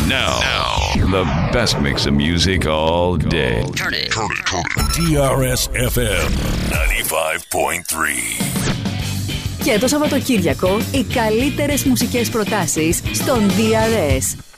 Now, the best mix of music all day. Turn it. DRS FM 95.3. Και το Σαββατοκύριακο, οι καλύτερες μουσικές προτάσεις στον DRS.